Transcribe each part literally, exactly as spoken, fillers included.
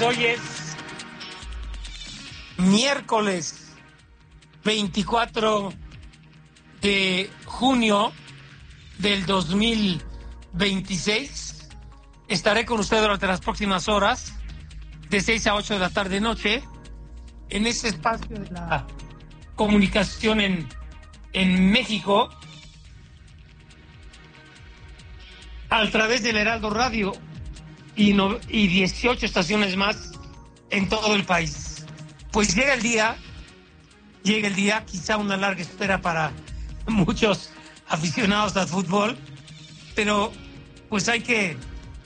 hoy es miércoles veinticuatro de junio del dos mil veintiséis. Estaré con usted durante las próximas horas, de seis a ocho de la tarde noche, en este espacio de la comunicación en, en México, a través del Heraldo Radio y, no, y dieciocho estaciones más en todo el país. Pues llega el día, llega el día, quizá una larga espera para muchos aficionados al fútbol, pero pues hay que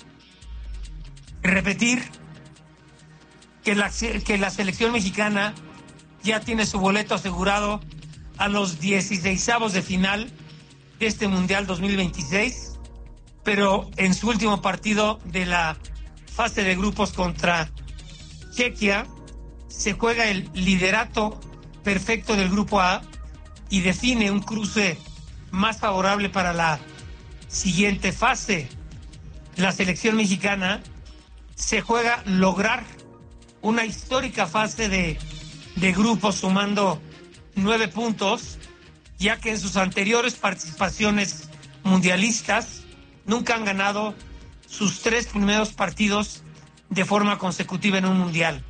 repetir que la, que la selección mexicana ya tiene su boleto asegurado a los dieciseisavos de final de este Mundial dos mil veintiséis, pero en su último partido de la fase de grupos contra Chequia se juega el liderato perfecto del grupo A y define un cruce más favorable para la siguiente fase. La selección mexicana se juega lograr una histórica fase de, de grupos sumando nueve puntos, ya que en sus anteriores participaciones mundialistas nunca han ganado sus tres primeros partidos de forma consecutiva en un mundial.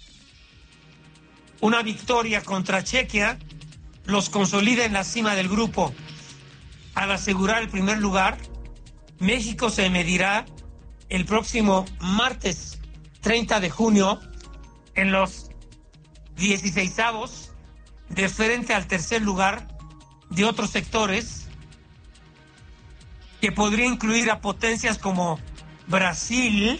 Una victoria contra Chequia los consolida en la cima del grupo. Al asegurar el primer lugar, México se medirá el próximo martes treinta de junio en los dieciseisavos de frente al tercer lugar de otros sectores, que podría incluir a potencias como Brasil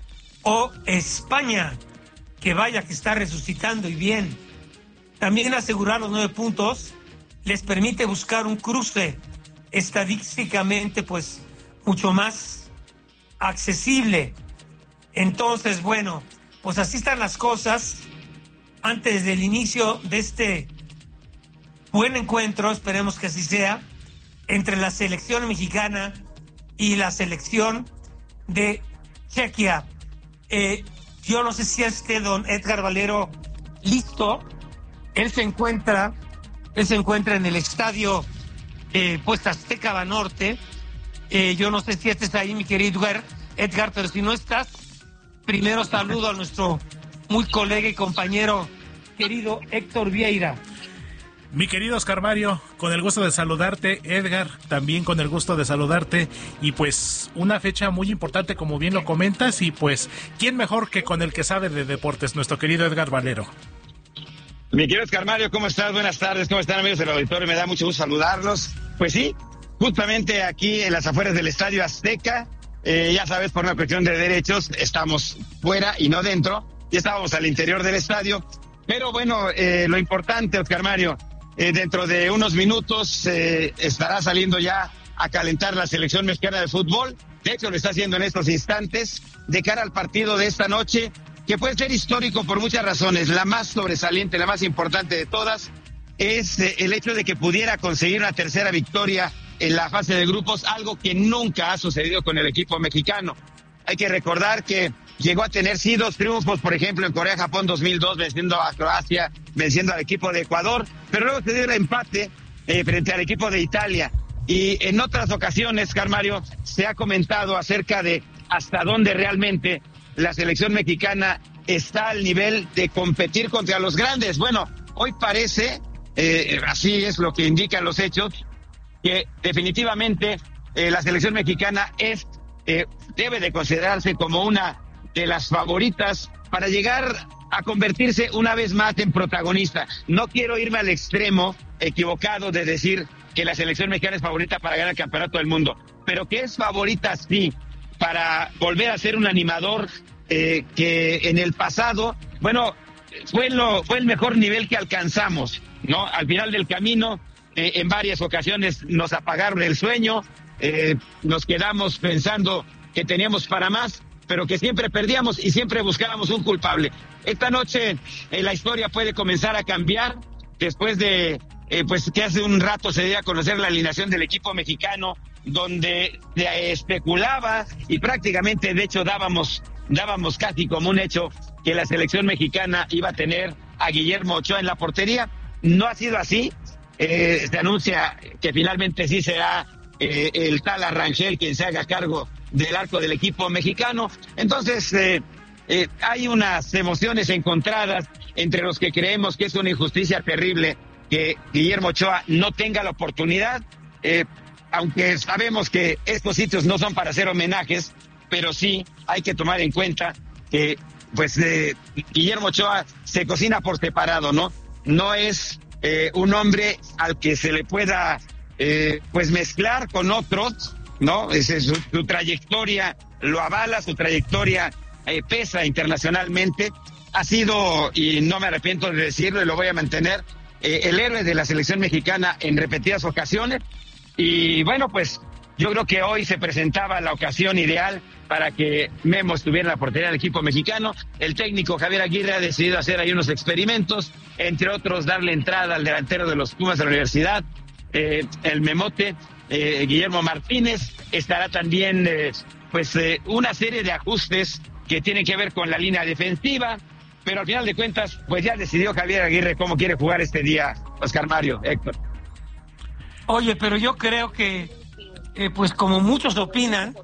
o España, que vaya que está resucitando y bien. También asegurar los nueve puntos les permite buscar un cruce estadísticamente pues mucho más accesible. Entonces, bueno, pues así están las cosas antes del inicio de este buen encuentro, esperemos que así sea, entre la selección mexicana y la selección de Chequia. Eh, yo no sé si esté don Edgar Valero listo. Él se encuentra, él se encuentra en el estadio eh, pues Azteca Banorte. Eh, yo no sé si estés ahí, mi querido Edgar, Edgar, pero si no estás, primero saludo a nuestro muy colega y compañero querido Héctor Vieira. Mi querido Oscar Mario, con el gusto de saludarte. Edgar, también con el gusto de saludarte. Y pues una fecha muy importante, como bien lo comentas, y pues ¿quién mejor que con el que sabe de deportes, nuestro querido Edgar Valero? Mi querido Oscar Mario, ¿cómo estás? Buenas tardes, ¿cómo están, amigos del auditorio? Me da mucho gusto saludarlos. Pues sí, justamente aquí en las afueras del Estadio Azteca, eh, ya sabes, por una cuestión de derechos, estamos fuera y no dentro, y estábamos al interior del estadio. Pero bueno, eh, lo importante, Oscar Mario, eh, dentro de unos minutos eh, estará saliendo ya a calentar la selección mexicana de fútbol. De hecho, lo está haciendo en estos instantes, de cara al partido de esta noche, que puede ser histórico por muchas razones. La más sobresaliente, la más importante de todas, es eh, el hecho de que pudiera conseguir una tercera victoria en la fase de grupos, algo que nunca ha sucedido con el equipo mexicano. Hay que recordar que llegó a tener sí dos triunfos, por ejemplo, en Corea-Japón dos mil dos, venciendo a Croacia, venciendo al equipo de Ecuador, pero luego se dio el empate eh, frente al equipo de Italia. Y en otras ocasiones, Carmario, se ha comentado acerca de hasta dónde realmente la selección mexicana está al nivel de competir contra los grandes. Bueno, hoy parece, eh, así es lo que indican los hechos, que definitivamente eh, la selección mexicana es eh, debe de considerarse como una de las favoritas para llegar a convertirse una vez más en protagonista. No quiero irme al extremo equivocado de decir que la selección mexicana es favorita para ganar el campeonato del mundo, pero que es favorita sí para volver a ser un animador eh, que en el pasado, bueno, fue lo fue el mejor nivel que alcanzamos, ¿no? Al final del camino, eh, en varias ocasiones nos apagaron el sueño, eh, nos quedamos pensando que teníamos para más, pero que siempre perdíamos y siempre buscábamos un culpable. Esta noche eh, la historia puede comenzar a cambiar después de eh, pues que hace un rato se dio a conocer la alineación del equipo mexicano, donde se especulaba y prácticamente de hecho dábamos, dábamos casi como un hecho que la selección mexicana iba a tener a Guillermo Ochoa en la portería. No ha sido así. Eh, se anuncia que finalmente sí será eh, el tal Arrangel quien se haga cargo del arco del equipo mexicano. Entonces eh, eh, hay unas emociones encontradas entre los que creemos que es una injusticia terrible que Guillermo Ochoa no tenga la oportunidad, eh, aunque sabemos que estos sitios no son para hacer homenajes, pero sí hay que tomar en cuenta que pues eh, Guillermo Ochoa se cocina por separado, ¿no? No es eh, un hombre al que se le pueda eh, pues mezclar con otros, ¿no? Es, es, su, su trayectoria lo avala, su trayectoria eh, pesa internacionalmente. Ha sido, y no me arrepiento de decirlo y lo voy a mantener, eh, el héroe de la selección mexicana en repetidas ocasiones. Y bueno, pues yo creo que hoy se presentaba la ocasión ideal para que Memo estuviera en la portería del equipo mexicano. El técnico Javier Aguirre ha decidido hacer ahí unos experimentos, entre otros darle entrada al delantero de los Pumas de la Universidad, eh, el Memote, eh, Guillermo Martínez. Estará también eh, pues eh, una serie de ajustes que tienen que ver con la línea defensiva, pero al final de cuentas pues ya decidió Javier Aguirre cómo quiere jugar este día, Oscar Mario, Héctor. Oye, pero yo creo que eh, pues como muchos opinan,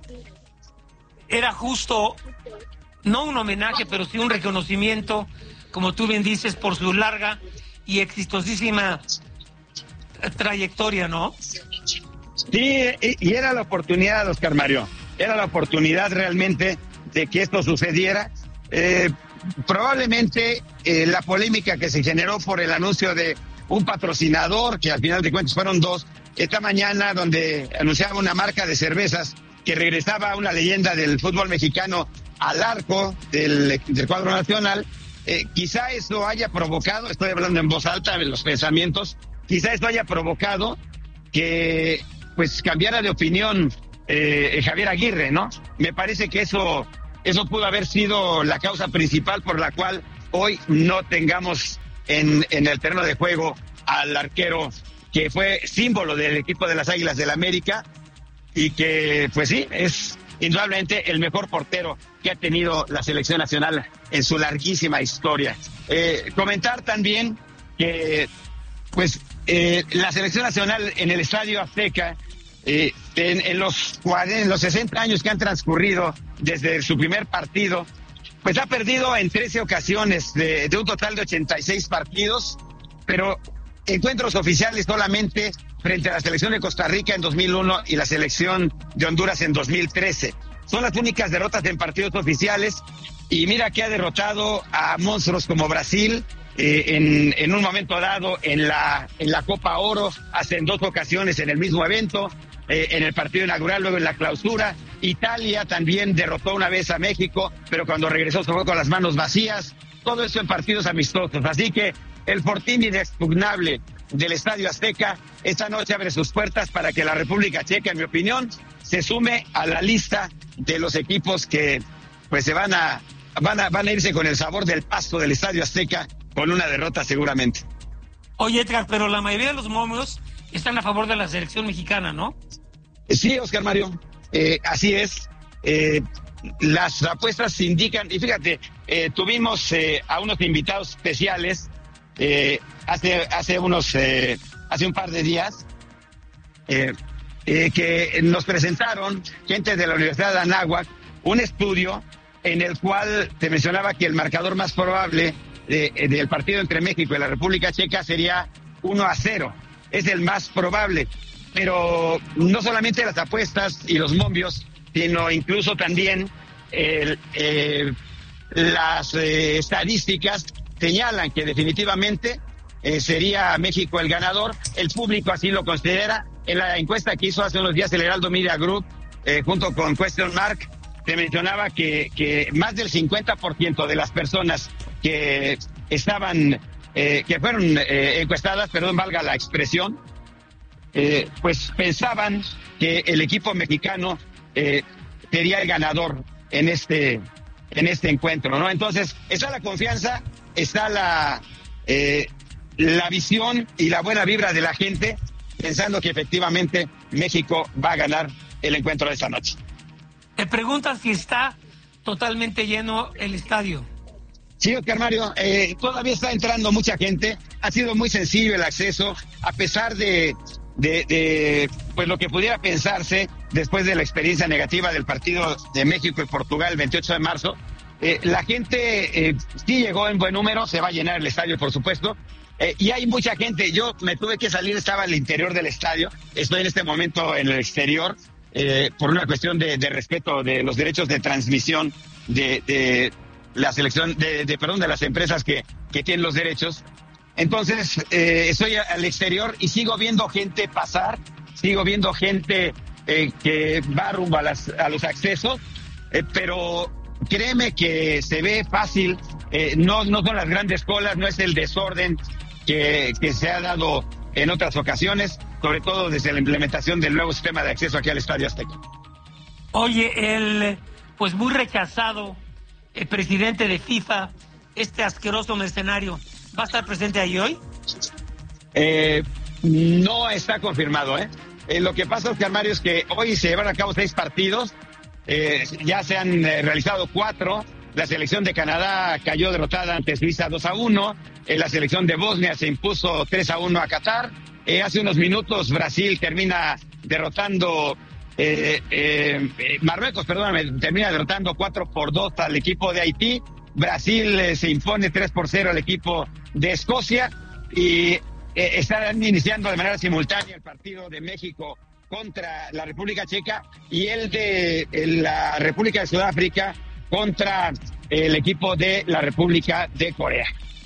era justo, no un homenaje, pero sí un reconocimiento, como tú bien dices, por su larga y exitosísima trayectoria, ¿no? Sí, y era la oportunidad, Oscar Mario, era la oportunidad realmente de que esto sucediera. Eh, probablemente eh, la polémica que se generó por el anuncio de un patrocinador, que al final de cuentas fueron dos, esta mañana, donde anunciaba una marca de cervezas que regresaba a una leyenda del fútbol mexicano al arco del, del cuadro nacional, eh, quizá eso haya provocado, estoy hablando en voz alta de los pensamientos, quizá esto haya provocado que pues cambiara de opinión eh, Javier Aguirre, ¿no? Me parece que eso, eso pudo haber sido la causa principal por la cual hoy no tengamos en, en el terreno de juego al arquero que fue símbolo del equipo de las Águilas del América y que, pues sí, es indudablemente el mejor portero que ha tenido la selección nacional en su larguísima historia. Eh, comentar también que, pues, eh, la selección nacional en el Estadio Azteca, eh, en, en, los cuarenta, en los sesenta años que han transcurrido desde su primer partido, pues ha perdido en trece ocasiones de, de un total de ochenta y seis partidos, pero encuentros oficiales solamente frente a la selección de Costa Rica en dos mil uno y la selección de Honduras en dos mil trece. Son las únicas derrotas en partidos oficiales y mira que ha derrotado a monstruos como Brasil eh, en, en un momento dado en la, en la Copa Oro, hasta en dos ocasiones en el mismo evento, eh, en el partido inaugural, luego en la clausura. Italia también derrotó una vez a México, pero cuando regresó se fue con las manos vacías. Todo eso en partidos amistosos. Así que el fortín inexpugnable del Estadio Azteca esta noche abre sus puertas para que la República Checa, en mi opinión, se sume a la lista de los equipos que pues se van a van a van a irse con el sabor del pasto del Estadio Azteca con una derrota seguramente. Oye, Edgar, pero la mayoría de los momios están a favor de la selección mexicana, ¿no? Sí, Oscar Mario, eh, así es. Eh, las apuestas indican, y fíjate, eh, tuvimos eh, a unos invitados especiales eh, hace hace unos eh, hace un par de días eh, eh, que nos presentaron gente de la Universidad de Anáhuac un estudio en el cual te mencionaba que el marcador más probable de, de, del partido entre México y la República Checa sería uno a cero. Es el más probable, pero no solamente las apuestas y los mombios, sino incluso también el, eh, las eh, estadísticas señalan que definitivamente eh, sería México el ganador. El público así lo considera. En la encuesta que hizo hace unos días el Heraldo Media Group, eh, junto con Question Mark, se mencionaba que, que más del cincuenta por ciento de las personas que estaban, eh, que fueron eh, encuestadas, perdón, valga la expresión, eh, pues pensaban que el equipo mexicano eh, sería el ganador en este en este encuentro, ¿no? Entonces, está la confianza, está la eh, la visión y la buena vibra de la gente, pensando que efectivamente México va a ganar el encuentro de esta noche. Te preguntan si está totalmente lleno el estadio. Sí, Oscar Mario, eh, todavía está entrando mucha gente, ha sido muy sencillo el acceso, a pesar de, de, de pues lo que pudiera pensarse después de la experiencia negativa del partido de México y Portugal el veintiocho de marzo. Eh, la gente eh, sí llegó en buen número, se va a llenar el estadio, por supuesto, eh, y hay mucha gente. Yo me tuve que salir, estaba al interior del estadio, estoy en este momento en el exterior, eh, por una cuestión de, de respeto de los derechos de transmisión de, de la selección, de, de perdón, de las empresas que, que tienen los derechos. Entonces, eh, estoy al exterior y sigo viendo gente pasar, sigo viendo gente eh, que va rumbo a, las, a los accesos, eh, pero créeme que se ve fácil, eh, no, no son las grandes colas, no es el desorden que, que se ha dado en otras ocasiones, sobre todo desde la implementación del nuevo sistema de acceso aquí al Estadio Azteca. Oye, el pues muy rechazado el presidente de FIFA, este asqueroso mercenario, ¿va a estar presente ahí hoy? Eh, no está confirmado, ¿eh? eh lo que pasa, Oscar Mario, es que hoy se llevan a cabo seis partidos. Eh, ya se han eh, realizado cuatro. La selección de Canadá cayó derrotada ante Suiza dos a uno. Eh, la selección de Bosnia se impuso tres a uno a Qatar. Eh, hace unos minutos Brasil termina derrotando, eh, eh, Marruecos, perdóname, termina derrotando cuatro por dos al equipo de Haití. Brasil eh, se impone tres por cero al equipo de Escocia y eh, están iniciando de manera simultánea el partido de México contra la República Checa y el de la República de Sudáfrica contra el equipo de la República de Corea.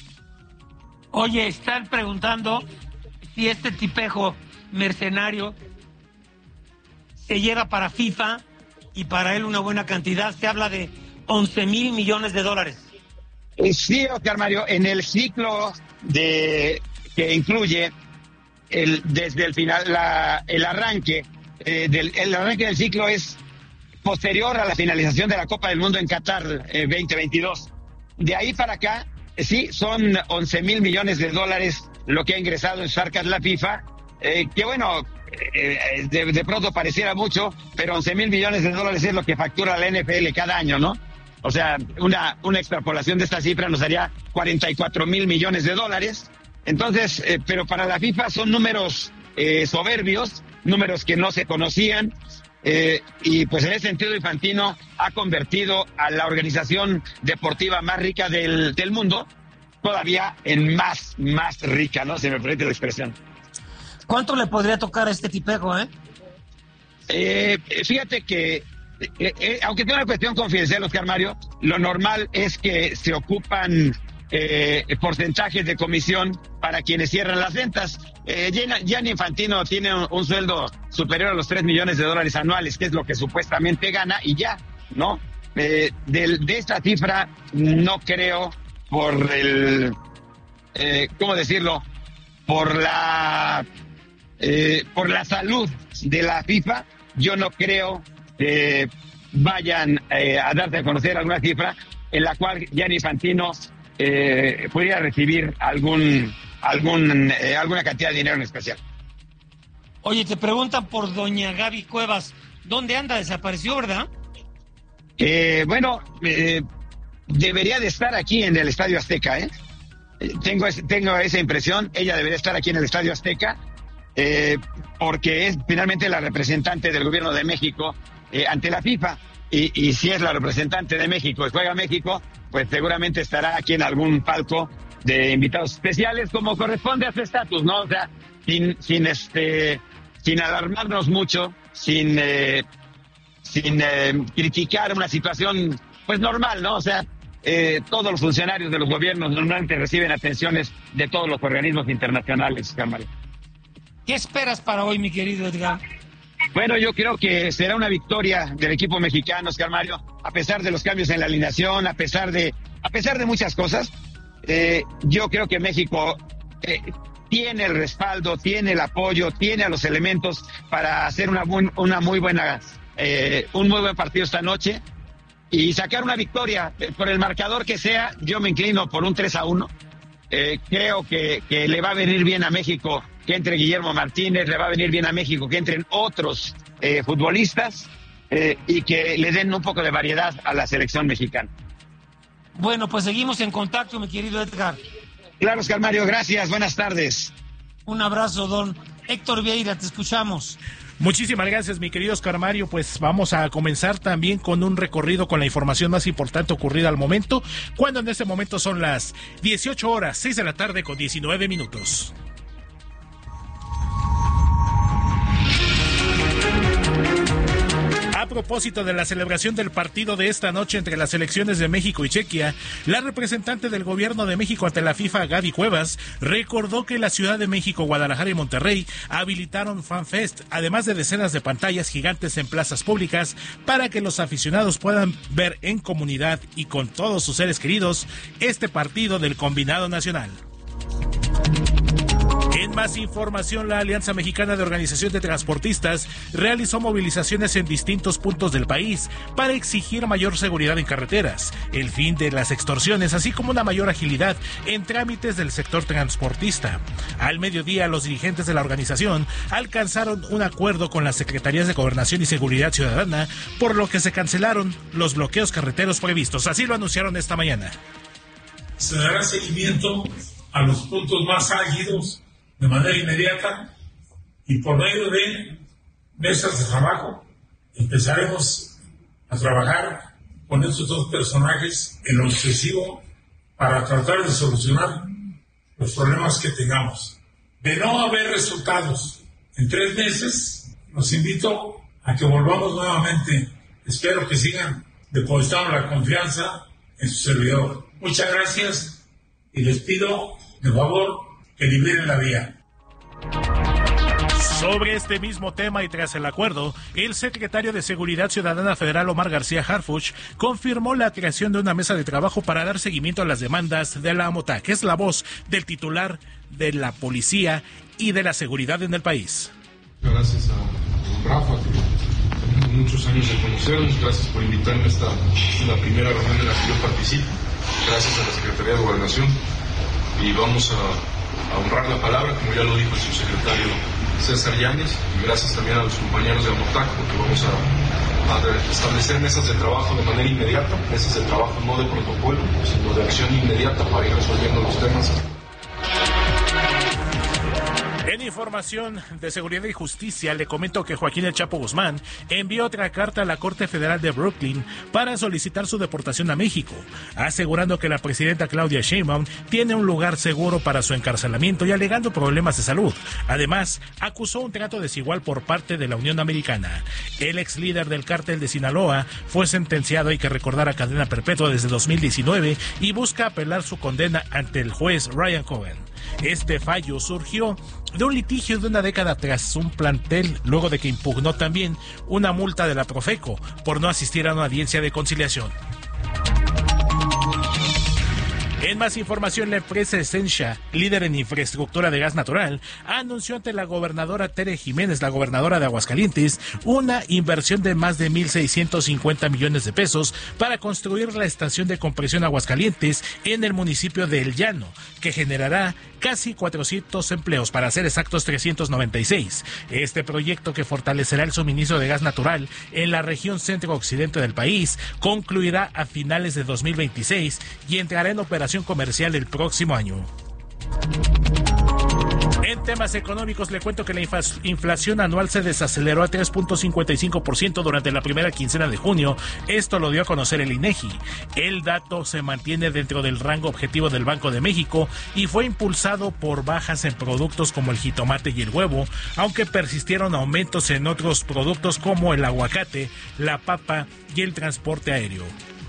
Oye, están preguntando si este tipejo mercenario se lleva para FIFA y para él una buena cantidad. Se habla de once mil millones de dólares. Sí, Oscar Mario, en el ciclo de que incluye el desde el final, la, el arranque, eh, del, el arranque del ciclo es posterior a la finalización de la Copa del Mundo en Qatar eh, veinte veintidós. De ahí para acá, eh, sí, son once mil millones de dólares lo que ha ingresado en sus arcas la FIFA, eh, que bueno, eh, de, de pronto pareciera mucho, pero once mil millones de dólares es lo que factura la N F L cada año, ¿no? O sea, una, una extrapolación de esta cifra nos haría cuarenta y cuatro mil millones de dólares. Entonces, eh, pero para la FIFA son números eh, soberbios, números que no se conocían, eh, y pues en ese sentido Infantino ha convertido a la organización deportiva más rica del, del mundo todavía en más, más rica, ¿no? Se me permite la expresión. ¿Cuánto le podría tocar a este tipejo, eh? Eh, fíjate que Eh, eh, aunque sea una cuestión confidencial, Oscar Mario, lo normal es que se ocupan eh, porcentajes de comisión para quienes cierran las ventas. Eh, Gianni Infantino tiene un, un sueldo superior a los tres millones de dólares anuales, que es lo que supuestamente gana, y ya, ¿no? Eh, de, de esta cifra no creo, por el, eh, ¿cómo decirlo? Por la, eh, por la salud de la FIFA, yo no creo que vayan eh, a darte a conocer alguna cifra en la cual Gianni Infantino eh, pudiera recibir algún, algún, eh, alguna cantidad de dinero en especial. Oye, te preguntan por doña Gaby Cuevas, ¿dónde anda? Desapareció, ¿verdad? Eh, bueno, eh, debería de estar aquí en el Estadio Azteca, ¿eh? Tengo, tengo esa impresión, ella debería estar aquí en el Estadio Azteca, eh, porque es finalmente la representante del gobierno de México Eh, ante la FIFA, y, y si es la representante de México y juega México, pues seguramente estará aquí en algún palco de invitados especiales, como corresponde a su estatus, ¿no? O sea, sin, sin este, sin alarmarnos mucho, sin, eh, sin eh, criticar una situación, pues normal, ¿no? O sea, eh, todos los funcionarios de los gobiernos normalmente reciben atenciones de todos los organismos internacionales, Cámara. ¿Qué esperas para hoy, mi querido Edgar? Bueno, yo creo que será una victoria del equipo mexicano, Oscar Mario, a pesar de los cambios en la alineación, a pesar de, a pesar de muchas cosas. Eh, yo creo que México eh, tiene el respaldo, tiene el apoyo, tiene a los elementos para hacer una, buen, una muy buena, eh, un muy buen partido esta noche y sacar una victoria. Por el marcador que sea, yo me inclino por un tres a uno. eh, creo que, que le va a venir bien a México que entre Guillermo Martínez, le va a venir bien a México que entren otros eh, futbolistas eh, y que le den un poco de variedad a la selección mexicana. Bueno, pues seguimos en contacto, mi querido Edgar. Claro, Oscar Mario, gracias, buenas tardes. Un abrazo, don Héctor Vieira, te escuchamos. Muchísimas gracias, mi querido Oscar Mario. Pues vamos a comenzar también con un recorrido con la información más importante ocurrida al momento, cuando en este momento son las dieciocho horas, seis de la tarde con diecinueve minutos. A propósito de la celebración del partido de esta noche entre las selecciones de México y Chequia, la representante del gobierno de México ante la FIFA, Gaby Cuevas, recordó que la Ciudad de México, Guadalajara y Monterrey habilitaron FanFest, además de decenas de pantallas gigantes en plazas públicas para que los aficionados puedan ver en comunidad y con todos sus seres queridos este partido del combinado nacional. En más información, la Alianza Mexicana de Organización de Transportistas realizó movilizaciones en distintos puntos del país para exigir mayor seguridad en carreteras, el fin de las extorsiones, así como una mayor agilidad en trámites del sector transportista. Al mediodía, los dirigentes de la organización alcanzaron un acuerdo con las Secretarías de Gobernación y Seguridad Ciudadana, por lo que se cancelaron los bloqueos carreteros previstos. Así lo anunciaron esta mañana. Se dará seguimiento a los puntos más álgidos de manera inmediata y por medio de mesas de trabajo empezaremos a trabajar con estos dos personajes en lo sucesivo para tratar de solucionar los problemas que tengamos. De no haber resultados en tres meses, los invito a que volvamos nuevamente. Espero que sigan depositando la confianza en su servidor. Muchas gracias y les pido, de favor, que liberen la vía. Sobre este mismo tema y tras el acuerdo, el secretario de Seguridad Ciudadana Federal, Omar García Harfuch, confirmó la creación de una mesa de trabajo para dar seguimiento a las demandas de la AMOTAC, que es la voz del titular de la policía y de la seguridad en el país. Gracias a Rafa, que tenemos muchos años de conocernos, gracias por invitarme a esta la primera reunión en la que yo participo, gracias a la Secretaría de Gobernación y vamos a a honrar la palabra, como ya lo dijo el subsecretario César Yáñez, y gracias también a los compañeros de AMOTAC, porque vamos a, a establecer mesas de trabajo de manera inmediata, mesas de trabajo no de protocolo, sino de acción inmediata para ir resolviendo los temas. En información de seguridad y justicia, le comento que Joaquín El Chapo Guzmán envió otra carta a la Corte Federal de Brooklyn para solicitar su deportación a México, asegurando que la presidenta Claudia Sheinbaum tiene un lugar seguro para su encarcelamiento y alegando problemas de salud. Además, acusó un trato desigual por parte de la Unión Americana. El ex líder del cártel de Sinaloa fue sentenciado, hay que recordar, a cadena perpetua desde dos mil diecinueve y busca apelar su condena ante el juez Ryan Cohen. Este fallo surgió de un litigio de una década tras un plantel, luego de que impugnó también una multa de la Profeco por no asistir a una audiencia de conciliación. En más información, la empresa Essentia, líder en infraestructura de gas natural, anunció ante la gobernadora Tere Jiménez, la gobernadora de Aguascalientes, una inversión de más de mil seiscientos cincuenta millones de pesos para construir la estación de compresión Aguascalientes en el municipio de El Llano, que generará casi cuatrocientos empleos, para ser exactos trescientos noventa y seis. Este proyecto, que fortalecerá el suministro de gas natural en la región centro-occidente del país, concluirá a finales de dos mil veintiséis y entrará en operación comercial el próximo año. En temas económicos, le cuento que la inflación anual se desaceleró a tres punto cincuenta y cinco por ciento durante la primera quincena de junio. Esto lo dio a conocer el INEGI. El dato se mantiene dentro del rango objetivo del Banco de México y fue impulsado por bajas en productos como el jitomate y el huevo, aunque persistieron aumentos en otros productos como el aguacate, la papa y el transporte aéreo.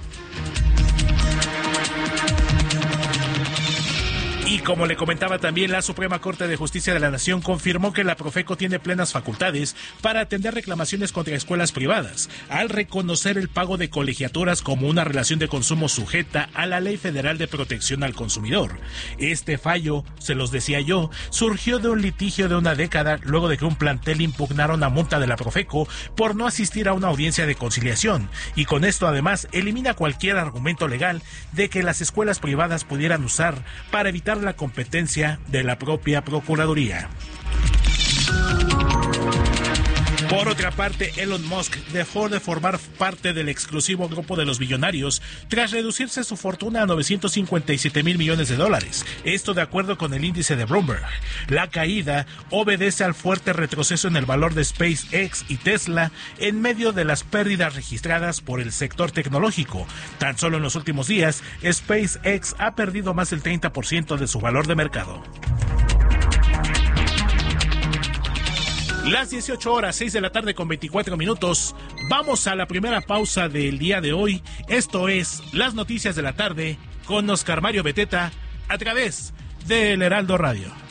Y como le comentaba también, la Suprema Corte de Justicia de la Nación confirmó que la Profeco tiene plenas facultades para atender reclamaciones contra escuelas privadas, al reconocer el pago de colegiaturas como una relación de consumo sujeta a la Ley Federal de Protección al Consumidor. Este fallo, se los decía yo, surgió de un litigio de una década luego de que un plantel impugnara una multa de la Profeco por no asistir a una audiencia de conciliación, y con esto además elimina cualquier argumento legal de que las escuelas privadas pudieran usar para evitar evitar la competencia de la propia Procuraduría. Por otra parte, Elon Musk dejó de formar parte del exclusivo grupo de los billonarios tras reducirse su fortuna a novecientos cincuenta y siete mil millones de dólares. Esto de acuerdo con el índice de Bloomberg. La caída obedece al fuerte retroceso en el valor de SpaceX y Tesla en medio de las pérdidas registradas por el sector tecnológico. Tan solo en los últimos días, SpaceX ha perdido más del treinta por ciento de su valor de mercado. Las dieciocho horas, seis de la tarde con veinticuatro minutos. Vamos a la primera pausa del día de hoy. Esto es Las Noticias de la Tarde con Oscar Mario Beteta a través del Heraldo Radio.